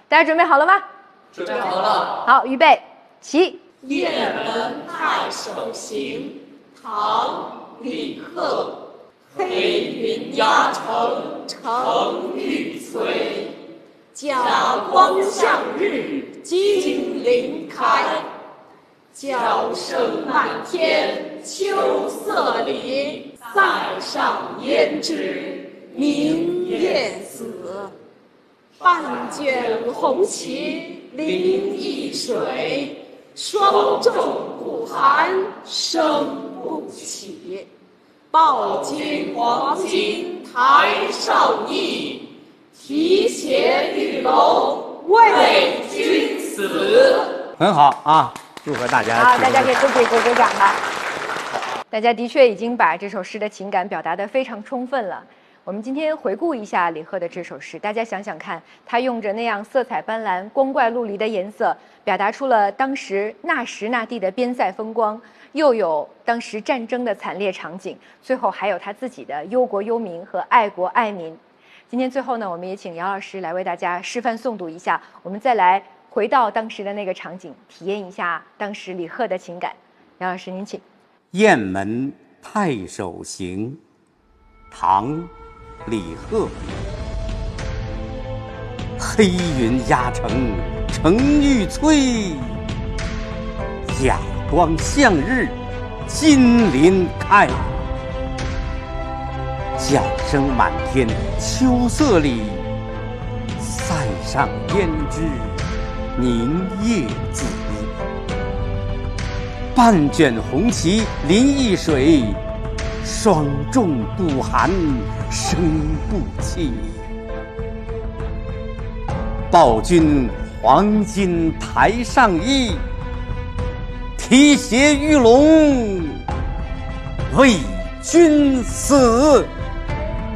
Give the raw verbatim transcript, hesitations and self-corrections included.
大家准备好了吗？ 准备好了。 好，预备，起。 雁门太守行，唐·李贺。黑云压城城欲摧，甲光向日金鳞开。角声漫天秋色里，塞上胭脂明月死。半卷红旗临沂水，霜重鼓寒声不起。报君黄金台上意，提携玉龙为君死。 很好啊，祝贺大家！ 好，大家给自己鼓鼓掌吧。大家的确已经把这首诗的情感表达得非常充分了。我们今天回顾一下李贺的这首诗，大家想想看，他用着那样色彩斑斓、光怪陆离的颜色，表达出了当时那时那地的边塞风光，又有当时战争的惨烈场景，最后还有他自己的忧国忧民和爱国爱民。今天最后呢，我们也请姚老师来为大家示范诵读一下，我们再来回到当时的那个场景，体验一下当时李贺的情感。姚老师，您请。 雁门太守行，唐，李贺。黑云压城城欲摧，甲光向日金鳞开。角声满天秋色里，塞上胭脂凝夜紫。半卷红旗临沂水，霜重鼓寒声不起。报君黄金台上意，提携玉龙为君死。